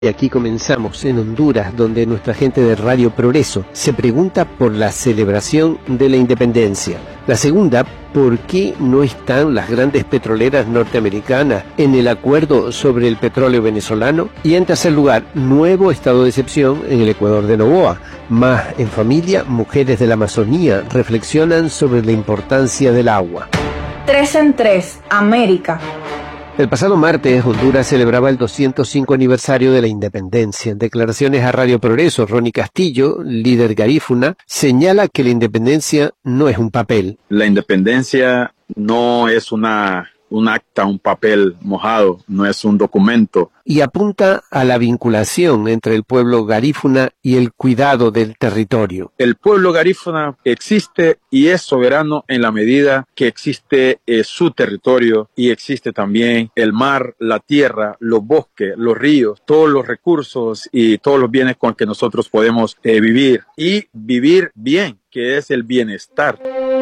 Y aquí comenzamos en Honduras, donde nuestra gente de Radio Progreso se pregunta por la celebración de la independencia. La segunda, ¿por qué no están las grandes petroleras norteamericanas en el acuerdo sobre el petróleo venezolano? Y en tercer lugar, nuevo estado de excepción en el Ecuador de Noboa. Más en familia, mujeres de la Amazonía reflexionan sobre la importancia del agua. 3 en 3, América. El pasado martes, Honduras celebraba el 205 aniversario de la independencia. En declaraciones a Radio Progreso, Ronnie Castillo, líder garífuna, señala que la independencia no es un papel. La independencia no es un acta, un papel mojado, no es un documento. Y apunta a la vinculación entre el pueblo garífuna y el cuidado del territorio. El pueblo garífuna existe y es soberano en la medida que existe su territorio y existe también el mar, la tierra, los bosques, los ríos, todos los recursos y todos los bienes con que nosotros podemos vivir y vivir bien, que es el bienestar.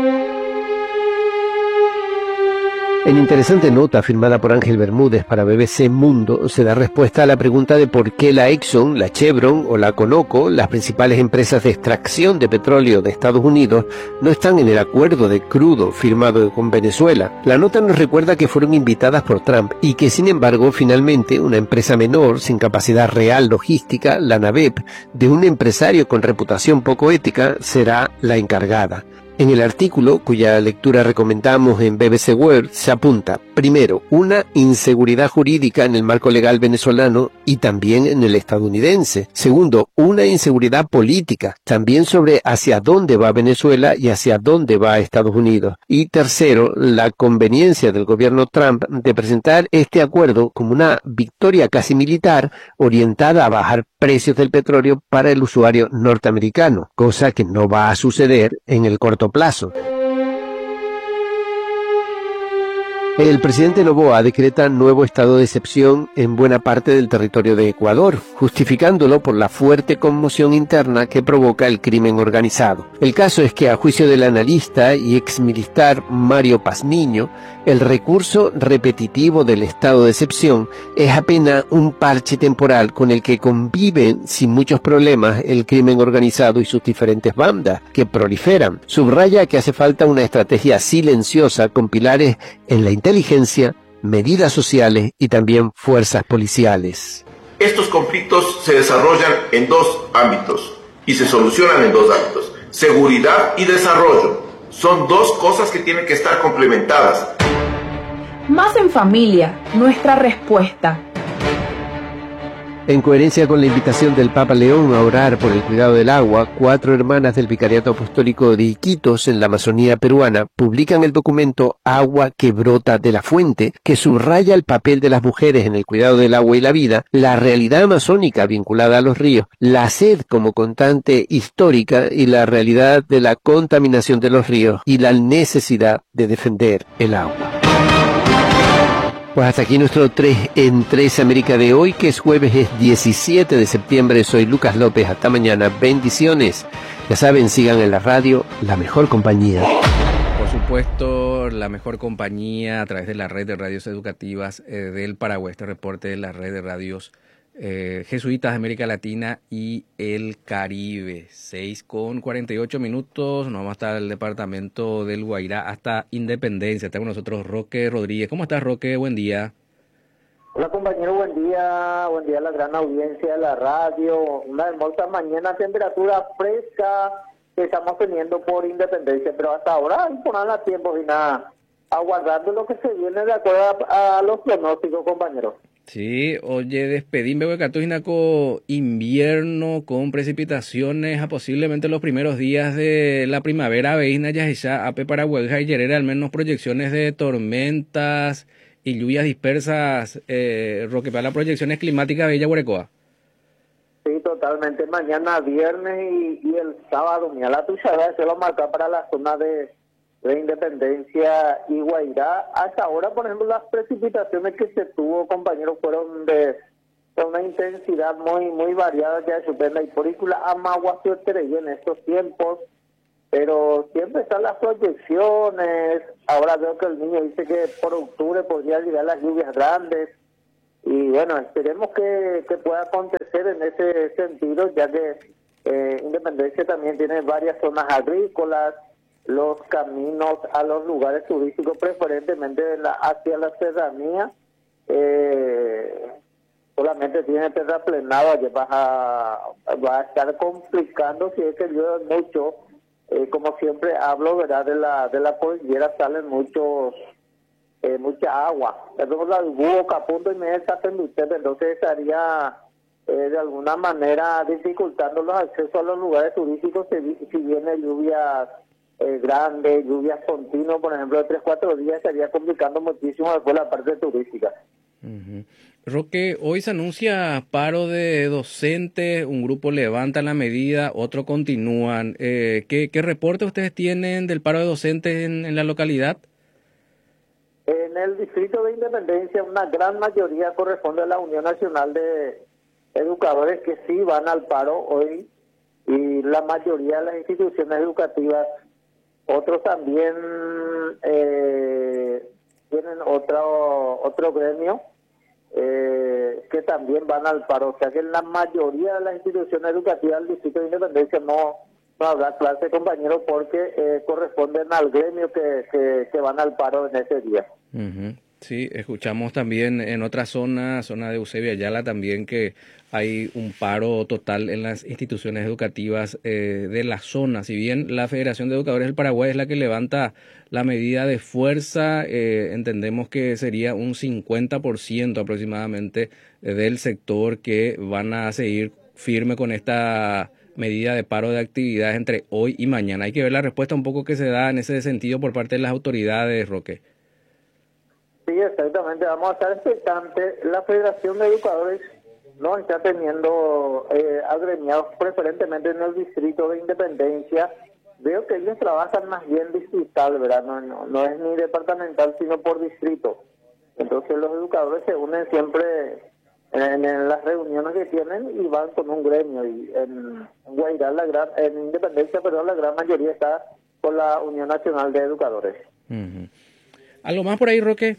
En interesante nota firmada por Ángel Bermúdez para BBC Mundo, se da respuesta a la pregunta de por qué la Exxon, la Chevron o la Conoco, las principales empresas de extracción de petróleo de Estados Unidos, no están en el acuerdo de crudo firmado con Venezuela. La nota nos recuerda que fueron invitadas por Trump y que, sin embargo, finalmente una empresa menor, sin capacidad real logística, la NAVEP, de un empresario con reputación poco ética, será la encargada. En el artículo, cuya lectura recomendamos en BBC World, se apunta, primero, una inseguridad jurídica en el marco legal venezolano y también en el estadounidense. Segundo, una inseguridad política, también sobre hacia dónde va Venezuela y hacia dónde va Estados Unidos. Y tercero, la conveniencia del gobierno Trump de presentar este acuerdo como una victoria casi militar orientada a bajar precios del petróleo para el usuario norteamericano, cosa que no va a suceder en el corto plazo. El presidente Noboa decreta nuevo estado de excepción en buena parte del territorio de Ecuador, justificándolo por la fuerte conmoción interna que provoca el crimen organizado. El caso es que, a juicio del analista y exmilitar Mario Pazmiño, el recurso repetitivo del estado de excepción es apenas un parche temporal con el que conviven sin muchos problemas el crimen organizado y sus diferentes bandas que proliferan. Subraya que hace falta una estrategia silenciosa con pilares en la inteligencia, medidas sociales y también fuerzas policiales. Estos conflictos se desarrollan en dos ámbitos y se solucionan en dos ámbitos: seguridad y desarrollo. Son dos cosas que tienen que estar complementadas. Más en familia, nuestra respuesta. En coherencia con la invitación del Papa León a orar por el cuidado del agua, 4 hermanas del Vicariato Apostólico de Iquitos, en la Amazonía peruana, publican el documento Agua que brota de la fuente, que subraya el papel de las mujeres en el cuidado del agua y la vida, la realidad amazónica vinculada a los ríos, la sed como constante histórica y la realidad de la contaminación de los ríos y la necesidad de defender el agua. Pues hasta aquí nuestro 3 en 3 América de hoy, que es jueves, es 17 de septiembre. Soy Lucas López. Hasta mañana. Bendiciones. Ya saben, sigan en la radio, la mejor compañía. Por supuesto, la mejor compañía a través de la red de radios educativas del Paraguay. Este reporte de la red de radios jesuitas de América Latina y el Caribe. 6:48. Nos vamos hasta el departamento del Guairá, hasta Independencia. Está con nosotros Roque Rodríguez. ¿Cómo estás, Roque? Buen día. Hola, compañero, buen día a la gran audiencia de la radio. Una hermosa mañana, temperatura fresca que estamos teniendo por Independencia, pero hasta ahora hay por nada tiempo y nada, aguardando lo que se viene de acuerdo a los pronósticos, compañeros. Sí, oye, despedime con invierno con precipitaciones a posiblemente los primeros días de la primavera. Veina ya ape para Huelja y Llerera, al menos proyecciones de tormentas y lluvias dispersas, Roque, para las proyecciones climáticas de Bella Huerecoa. Sí, totalmente. Mañana viernes y el sábado, mira, la tuya se lo marca para la zona de Independencia y Guairá. Hasta ahora, por ejemplo, las precipitaciones que se tuvo, compañeros, fueron de una intensidad muy variada, que Chupenda y Porícula, Amaguacio, Terey en estos tiempos, pero siempre están las proyecciones. Ahora veo que el niño dice que por octubre podría llegar las lluvias grandes y bueno, esperemos que pueda acontecer en ese sentido, ya que Independencia también tiene varias zonas agrícolas, los caminos a los lugares turísticos, preferentemente hacia la serranía, solamente tiene terraplenado, que va a estar complicando si es que llueve mucho. Como siempre hablo, ¿verdad? De la cordillera salen mucha agua. Entonces la boca a punto y media está en usted, entonces estaría de alguna manera dificultando los accesos a los lugares turísticos si viene lluvias grandes, lluvias continuas, por ejemplo, de 3-4 días, estaría complicando muchísimo después la parte turística. Uh-huh. Roque, hoy se anuncia paro de docentes, un grupo levanta la medida, otro continúan. ¿Qué reporte ustedes tienen del paro de docentes en la localidad? En el distrito de Independencia, una gran mayoría corresponde a la Unión Nacional de Educadores, que sí van al paro hoy, y la mayoría de las instituciones educativas. Otros también tienen otro gremio que también van al paro. O sea que en la mayoría de las instituciones educativas del distrito de Independencia no habrá clase de compañeros, porque corresponden al gremio que van al paro en ese día. Uh-huh. Sí, escuchamos también en otra zona de Eusebio Ayala también, que hay un paro total en las instituciones educativas de la zona. Si bien la Federación de Educadores del Paraguay es la que levanta la medida de fuerza, entendemos que sería un 50% aproximadamente del sector que van a seguir firme con esta medida de paro de actividades entre hoy y mañana. Hay que ver la respuesta un poco que se da en ese sentido por parte de las autoridades, Roque. Sí, exactamente. Vamos a estar expectantes. La Federación de Educadores no está teniendo agremiados preferentemente en el distrito de Independencia. Veo que ellos trabajan más bien distrital, ¿verdad? No es ni departamental, sino por distrito. Entonces los educadores se unen siempre en las reuniones que tienen y van con un gremio. Y en Guairá, en Independencia, la gran mayoría está con la Unión Nacional de Educadores. Uh-huh. ¿Algo más por ahí, Roque?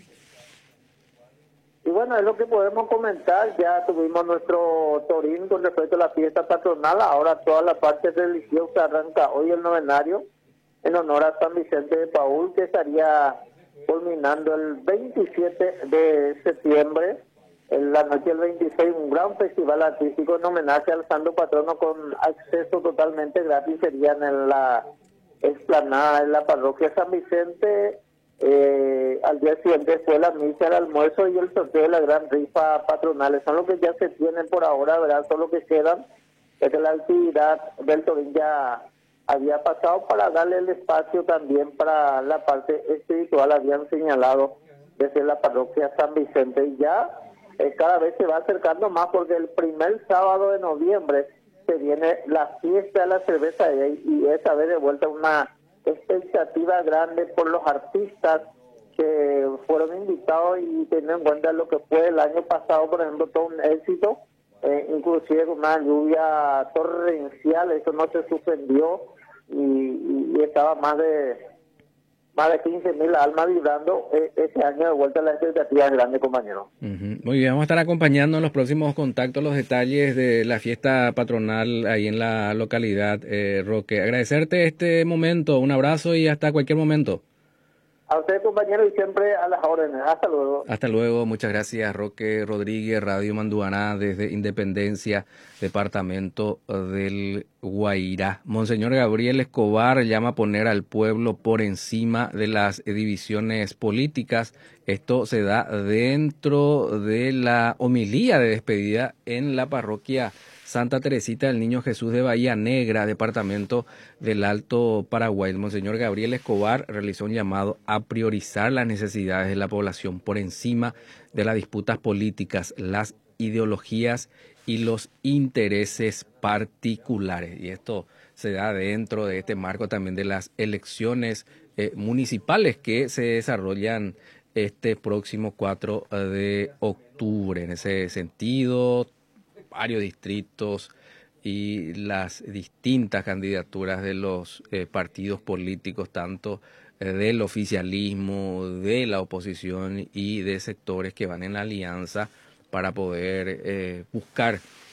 Y bueno, es lo que podemos comentar. Ya tuvimos nuestro Torín con respecto a la fiesta patronal. Ahora toda la parte religiosa arranca hoy el novenario en honor a San Vicente de Paúl, que estaría culminando el 27 de septiembre. En la noche del 26, un gran festival artístico en homenaje al santo patrono con acceso totalmente gratis. Serían en la explanada en la parroquia San Vicente. Al día siguiente fue la misa, el almuerzo y el sorteo de la gran rifa patronal. Son los que ya se tienen por ahora, ¿verdad? Son los que quedan, es que la actividad del Torín ya había pasado, para darle el espacio también para la parte espiritual. Habían señalado desde la parroquia San Vicente, y ya cada vez se va acercando más, porque el primer sábado de noviembre se viene la fiesta de la cerveza, y esa vez de vuelta una expectativa grande por los artistas que fueron invitados, y teniendo en cuenta lo que fue el año pasado, por ejemplo, todo un éxito, inclusive con una lluvia torrencial. Eso no se suspendió, y estaba más de 15.000 almas vibrando este año. De vuelta la expectativa es grande, compañero. Uh-huh. Muy bien, vamos a estar acompañando en los próximos contactos los detalles de la fiesta patronal ahí en la localidad, Roque. Agradecerte este momento, un abrazo y hasta cualquier momento. A usted, compañero, y siempre a las órdenes. Hasta luego. Hasta luego, muchas gracias, Roque Rodríguez, Radio Manduaná, desde Independencia, departamento del Guairá. Monseñor Gabriel Escobar llama a poner al pueblo por encima de las divisiones políticas. Esto se da dentro de la homilía de despedida en la parroquia Santa Teresita del Niño Jesús de Bahía Negra, departamento del Alto Paraguay. El Monseñor Gabriel Escobar realizó un llamado a priorizar las necesidades de la población por encima de las disputas políticas, las ideologías y los intereses particulares. Y esto se da dentro de este marco también de las elecciones municipales que se desarrollan este próximo 4 de octubre. En ese sentido, varios distritos y las distintas candidaturas de los partidos políticos, tanto del oficialismo, de la oposición y de sectores que van en la alianza, para poder buscar